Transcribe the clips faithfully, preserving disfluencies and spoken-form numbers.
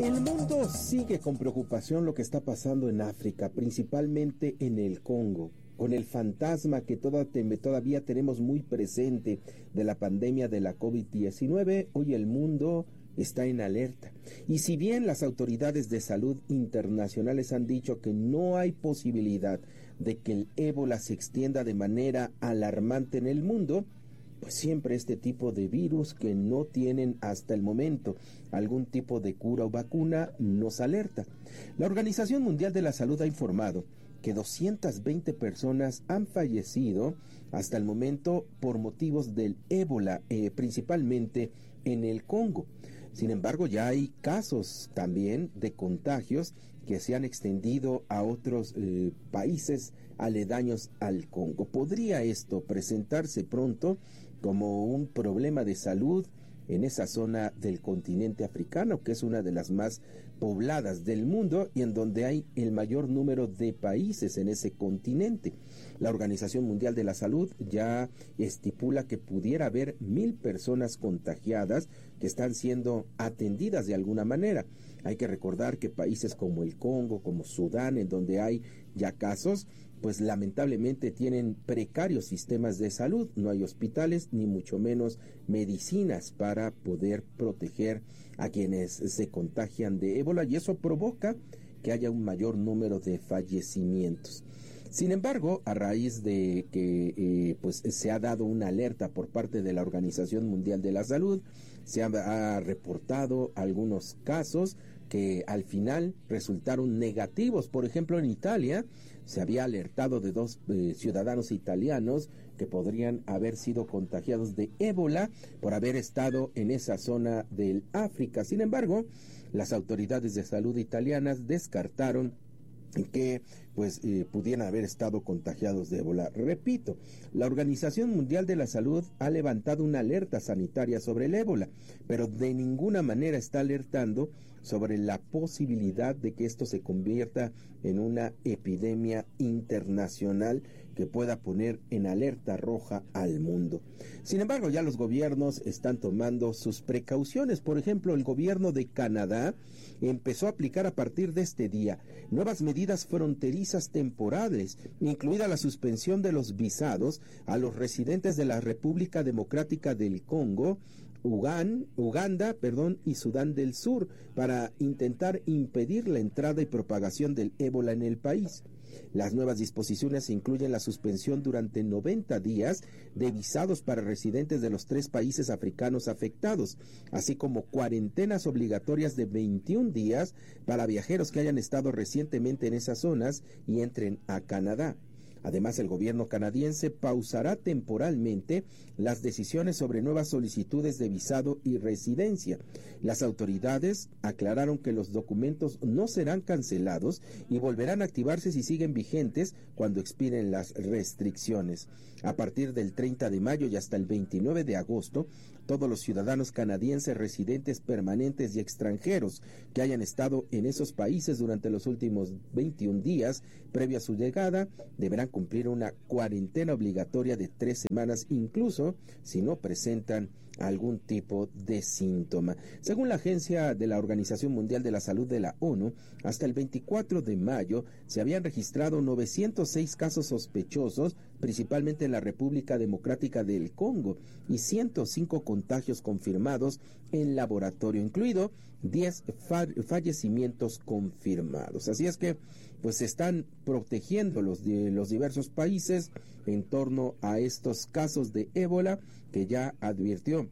El mundo sigue con preocupación lo que está pasando en África, principalmente en el Congo, con el fantasma que toda, todavía tenemos muy presente de la pandemia de la COVID diecinueve. Hoy el mundo está en alerta. Y si bien las autoridades de salud internacionales han dicho que no hay posibilidad de que el ébola se extienda de manera alarmante en el mundo, pues siempre este tipo de virus que no tienen hasta el momento algún tipo de cura o vacuna nos alerta. La Organización Mundial de la Salud ha informado que doscientas veinte personas han fallecido hasta el momento por motivos del ébola, eh, principalmente en el Congo. Sin embargo, ya hay casos también de contagios que se han extendido a otros eh, países aledaños al Congo. ¿Podría esto presentarse pronto como un problema de salud en esa zona del continente africano, que es una de las más pobladas del mundo y en donde hay el mayor número de países en ese continente? La Organización Mundial de la Salud ya estipula que pudiera haber mil personas contagiadas que están siendo atendidas de alguna manera. Hay que recordar que países como el Congo, como Sudán, en donde hay ya casos, pues lamentablemente tienen precarios sistemas de salud, no hay hospitales ni mucho menos medicinas para poder proteger a quienes se contagian de ébola, y eso provoca que haya un mayor número de fallecimientos. Sin embargo, a raíz de que eh, pues se ha dado una alerta por parte de la Organización Mundial de la Salud, se ha, ha reportado algunos casos que al final resultaron negativos. Por ejemplo, en Italia se había alertado de dos eh, ciudadanos italianos que podrían haber sido contagiados de ébola por haber estado en esa zona del África. Sin embargo, las autoridades de salud italianas descartaron que pues eh, pudieran haber estado contagiados de ébola. Repito, la Organización Mundial de la Salud ha levantado una alerta sanitaria sobre el ébola, pero de ninguna manera está alertando sobre la posibilidad de que esto se convierta en una epidemia internacional que pueda poner en alerta roja al mundo. Sin embargo, ya los gobiernos están tomando sus precauciones. Por ejemplo, el gobierno de Canadá empezó a aplicar a partir de este día nuevas medidas fronterizas temporales, incluida la suspensión de los visados a los residentes de la República Democrática del Congo, Uganda, Uganda, perdón, y Sudán del Sur, para intentar impedir la entrada y propagación del ébola en el país. Las nuevas disposiciones incluyen la suspensión durante noventa días de visados para residentes de los tres países africanos afectados, así como cuarentenas obligatorias de veintiún días para viajeros que hayan estado recientemente en esas zonas y entren a Canadá. Además, el gobierno canadiense pausará temporalmente las decisiones sobre nuevas solicitudes de visado y residencia. Las autoridades aclararon que los documentos no serán cancelados y volverán a activarse si siguen vigentes cuando expiren las restricciones. A partir del treinta de mayo y hasta el veintinueve de agosto, todos los ciudadanos canadienses residentes permanentes y extranjeros que hayan estado en esos países durante los últimos veintiún días previo a su llegada deberán cumplir una cuarentena obligatoria de tres semanas, incluso si no presentan algún tipo de síntoma. Según la agencia de la Organización Mundial de la Salud de la ONU, hasta el veinticuatro de mayo se habían registrado novecientos seis casos sospechosos, principalmente en la República Democrática del Congo, y ciento cinco contagios confirmados en laboratorio, incluido diez fa- fallecimientos confirmados. Así es que pues se están protegiendo los, de, los diversos países en torno a estos casos de ébola que ya advirtió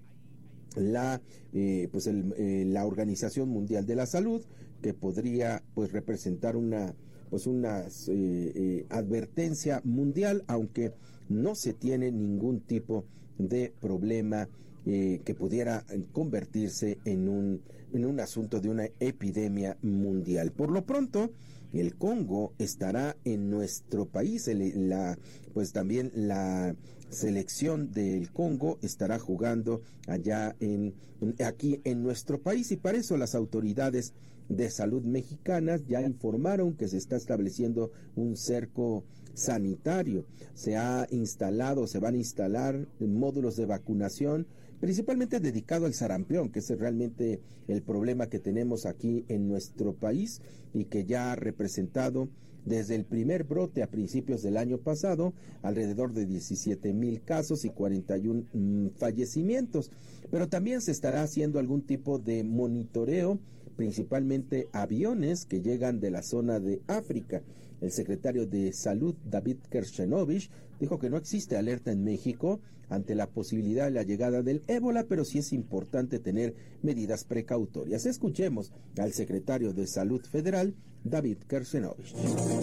la eh, pues el, eh, la Organización Mundial de la Salud, que podría pues representar una pues una eh, eh, advertencia mundial, aunque no se tiene ningún tipo de problema eh, que pudiera convertirse en un en un asunto de una epidemia mundial. Por lo pronto, el Congo estará en nuestro país. El, la, pues también la selección del Congo estará jugando allá en aquí en nuestro país, y para eso las autoridades de salud mexicanas ya informaron que se está estableciendo un cerco sanitario. Se ha instalado, se van a instalar módulos de vacunación, principalmente dedicado al sarampión, que es realmente el problema que tenemos aquí en nuestro país y que ya ha representado desde el primer brote a principios del año pasado alrededor de diecisiete mil casos y cuarenta y uno mmm, fallecimientos. Pero también se estará haciendo algún tipo de monitoreo, principalmente aviones que llegan de la zona de África. El secretario de Salud, David Kershenovich, dijo que no existe alerta en México ante la posibilidad de la llegada del ébola, pero sí es importante tener medidas precautorias. Escuchemos al secretario de Salud Federal, David Kershenovich.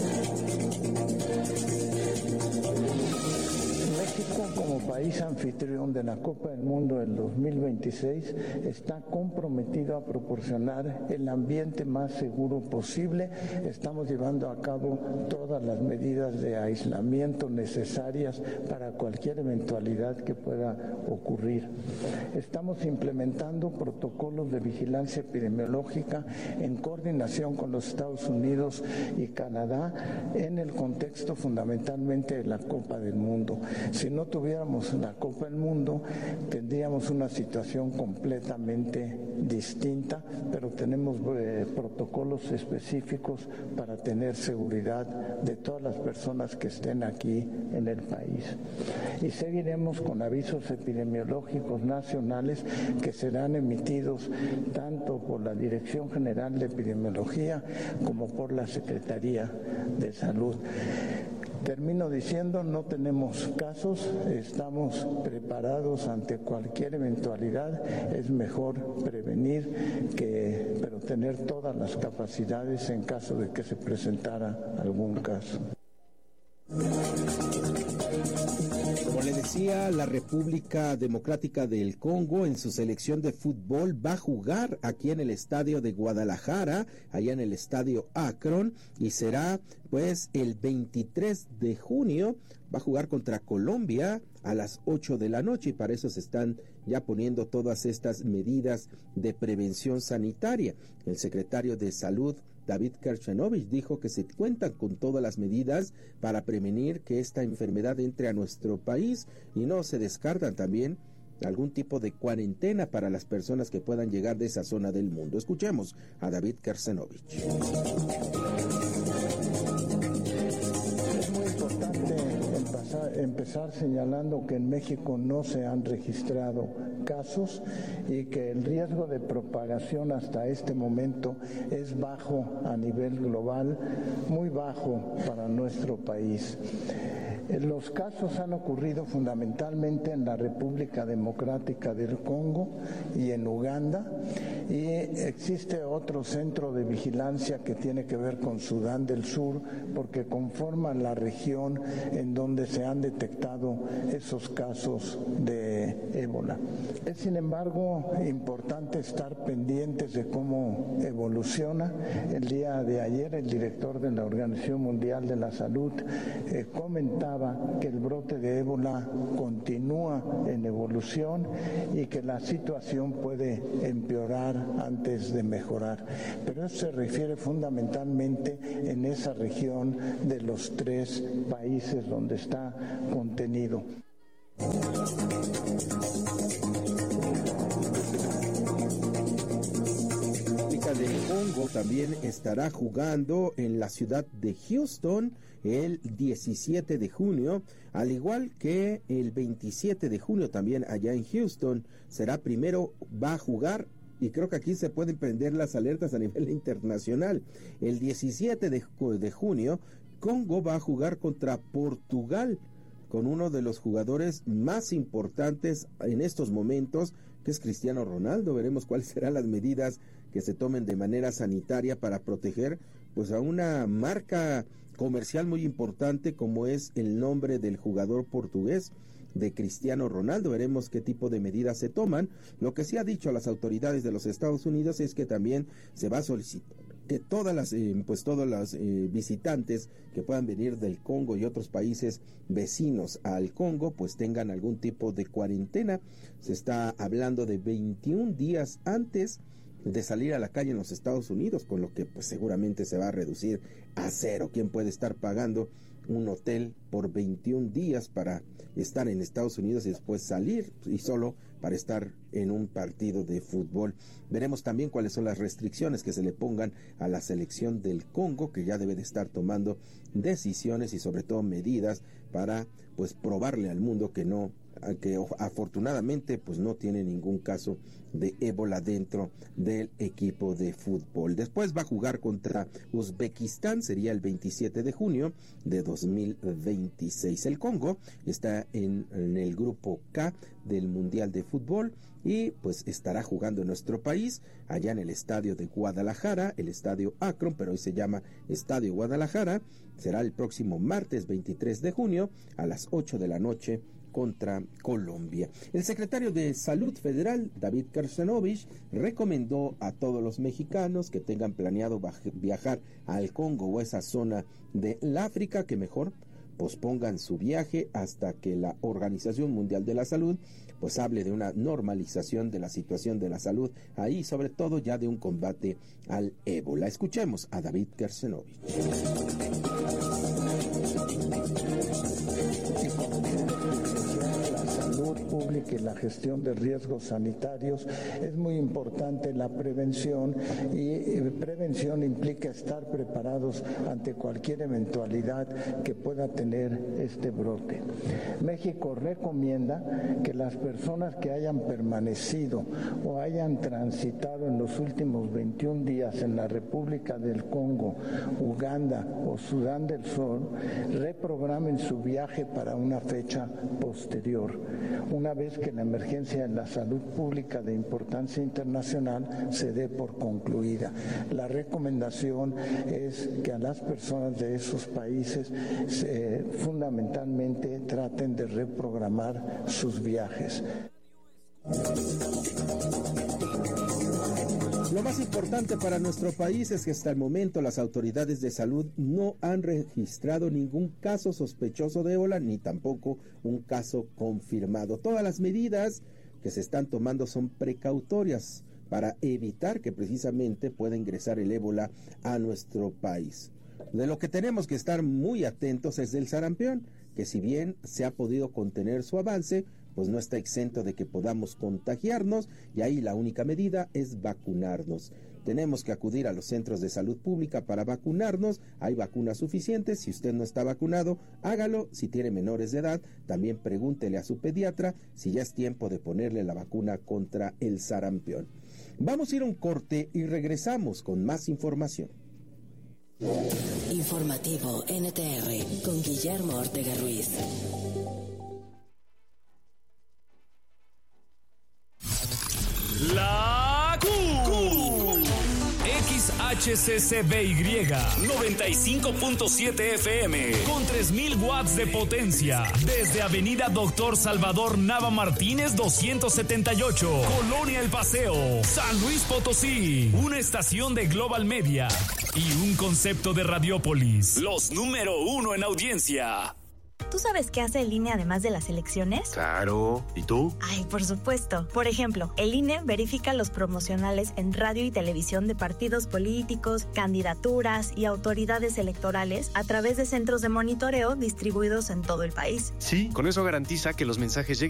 México, como país anfitrión de la Copa del Mundo del dos mil veintiséis, está comprometido a proporcionar el ambiente más seguro posible. Estamos llevando a cabo todas las medidas de aislamiento necesarias para cualquier eventualidad que pueda ocurrir. Estamos implementando protocolos de vigilancia epidemiológica en coordinación con los Estados Unidos y Canadá en el contexto fundamentalmente de la Copa del Mundo. Si no tuviéramos la Copa del Mundo, tendríamos una situación completamente distinta, pero tenemos eh, protocolos específicos para tener seguridad de todas las personas que estén aquí en el país. Y seguiremos con avisos epidemiológicos nacionales que serán emitidos tanto por la Dirección General de Epidemiología como por la Secretaría de Salud. Termino diciendo, no tenemos casos, estamos preparados ante cualquier eventualidad. Es mejor prevenir que, pero tener todas las capacidades en caso de que se presentara algún caso. Como le decía, la República Democrática del Congo en su selección de fútbol va a jugar aquí en el estadio de Guadalajara, allá en el estadio Akron, y será pues el veintitrés de junio, va a jugar contra Colombia a las ocho de la noche, y para eso se están ya poniendo todas estas medidas de prevención sanitaria. El secretario de Salud, David Kershenovich, dijo que se cuentan con todas las medidas para prevenir que esta enfermedad entre a nuestro país, y no se descartan también algún tipo de cuarentena para las personas que puedan llegar de esa zona del mundo. Escuchemos a David Kershenovich. Empezar señalando que en México no se han registrado casos y que el riesgo de propagación hasta este momento es bajo a nivel global, muy bajo para nuestro país. Los casos han ocurrido fundamentalmente en la República Democrática del Congo y en Uganda, y existe otro centro de vigilancia que tiene que ver con Sudán del Sur, porque conforman la región en donde se han detectado esos casos de ébola. Es, sin embargo, importante estar pendientes de cómo evoluciona. El día de ayer el director de la Organización Mundial de la Salud eh, comentaba que el brote de ébola continúa en evolución y que la situación puede empeorar antes de mejorar. Pero eso se refiere fundamentalmente en esa región de los tres países donde está contenido. Del Congo también estará jugando en la ciudad de Houston el diecisiete de junio, al igual que el veintisiete de junio también allá en Houston. Será primero, va a jugar, y creo que aquí se pueden prender las alertas a nivel internacional. El diecisiete de junio, Congo va a jugar contra Portugal, con uno de los jugadores más importantes en estos momentos, que es Cristiano Ronaldo. Veremos cuáles serán las medidas que se tomen de manera sanitaria para proteger pues a una marca comercial muy importante como es el nombre del jugador portugués, de Cristiano Ronaldo. Veremos qué tipo de medidas se toman. Lo que sí ha dicho a las autoridades de los Estados Unidos es que también se va a solicitar que todas las, eh, pues todos los eh, visitantes que puedan venir del Congo y otros países vecinos al Congo, pues tengan algún tipo de cuarentena. Se está hablando de veintiún días antes de salir a la calle en los Estados Unidos, con lo que pues seguramente se va a reducir a cero. ¿Quién puede estar pagando un hotel por veintiún días para estar en Estados Unidos y después salir, y solo para estar en un partido de fútbol? Veremos también cuáles son las restricciones que se le pongan a la selección del Congo, que ya debe de estar tomando decisiones y sobre todo medidas para pues probarle al mundo que no, que afortunadamente pues no tiene ningún caso de ébola dentro del equipo de fútbol. Después va a jugar contra Uzbekistán, sería el veintisiete de junio de dos mil veintiséis. El Congo está en, en el grupo K del Mundial de Fútbol y pues estará jugando en nuestro país, allá en el estadio de Guadalajara, el estadio Akron, pero hoy se llama Estadio Guadalajara. Será el próximo martes veintitrés de junio a las ocho de la noche contra Colombia. El secretario de Salud Federal, David Kersenovich, recomendó a todos los mexicanos que tengan planeado viajar al Congo o a esa zona del África que mejor pospongan su viaje hasta que la Organización Mundial de la Salud pues hable de una normalización de la situación de la salud ahí, sobre todo ya de un combate al ébola. Escuchemos a David Kersenovich. Pública y la gestión de riesgos sanitarios, es muy importante la prevención, y prevención implica estar preparados ante cualquier eventualidad que pueda tener este brote. México recomienda que las personas que hayan permanecido o hayan transitado en los últimos veintiún días en la República del Congo, Uganda o Sudán del Sur reprogramen su viaje para una fecha posterior, una vez que la emergencia en la salud pública de importancia internacional se dé por concluida. La recomendación es que a las personas de esos países eh, fundamentalmente traten de reprogramar sus viajes. Lo más importante para nuestro país es que hasta el momento las autoridades de salud no han registrado ningún caso sospechoso de ébola, ni tampoco un caso confirmado. Todas las medidas que se están tomando son precautorias para evitar que precisamente pueda ingresar el ébola a nuestro país. De lo que tenemos que estar muy atentos es del sarampión, que si bien se ha podido contener su avance, pues no está exento de que podamos contagiarnos, y ahí la única medida es vacunarnos. Tenemos que acudir a los centros de salud pública para vacunarnos, hay vacunas suficientes. Si usted no está vacunado, hágalo. Si tiene menores de edad, también pregúntele a su pediatra si ya es tiempo de ponerle la vacuna contra el sarampión. Vamos a ir a un corte y regresamos con más información. Informativo N T R con Guillermo Ortega Ruiz. La Q. X H C C B Y noventa y cinco punto siete F M con tres mil watts de potencia desde Avenida Doctor Salvador Nava Martínez doscientos setenta y ocho, Colonia El Paseo, San Luis Potosí. Una estación de Global Media y un concepto de Radiópolis. Los número uno en audiencia. ¿Tú sabes qué hace el I N E además de las elecciones? Claro. ¿Y tú? Ay, por supuesto. Por ejemplo, el I N E verifica los promocionales en radio y televisión de partidos políticos, candidaturas y autoridades electorales a través de centros de monitoreo distribuidos en todo el país. Sí, con eso garantiza que los mensajes lleguen